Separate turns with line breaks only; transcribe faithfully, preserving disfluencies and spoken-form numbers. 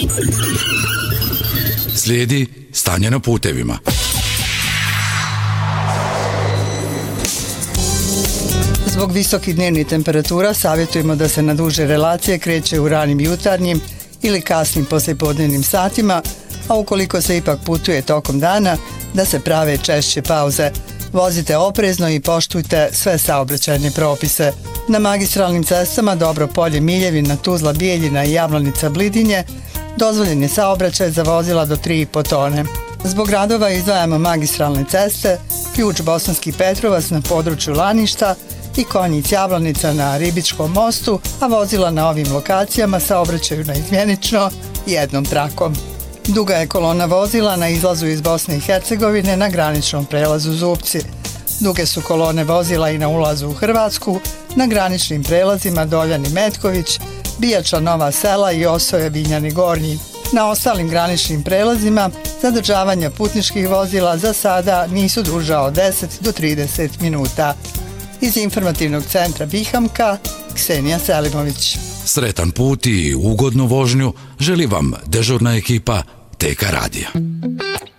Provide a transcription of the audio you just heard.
Slijedi stanje na putevima.
Zbog visokih dnevnih temperatura savjetujemo da se na duže relacije kreće u ranim jutarnjim ili kasnim poslijepodnevnim satima, a ukoliko se ipak putuje tokom dana, da se prave češće pauze. Vozite oprezno i poštujte sve saobraćajne propise. Na magistralnim cestama Dobro Polje, Miljevina, Tuzla, Bijeljina i Javlanica, Blidinje dozvoljen je saobraćaj za vozila do tri i po tone. Zbog radova izdvajamo magistralne ceste, Ključ Bosanski Petrovac na području Laništa i Konjic Javlanica na Ribičkom mostu, a vozila na ovim lokacijama saobraćaju naizmjenično jednom trakom. Duga je kolona vozila na izlazu iz Bosne i Hercegovine na graničnom prelazu Zupci. Duge su kolone vozila i na ulazu u Hrvatsku, na graničnim prelazima Doljani Metković, Bijača Nova Sela i Osoje Vinjani Gornji. Na ostalim graničnim prelazima zadržavanja putničkih vozila za sada nisu duža od deset do trideset minuta. Iz informativnog centra Bihamka, Ksenija Selimović.
Sretan put i ugodnu vožnju želi vam dežurna ekipa T K radija.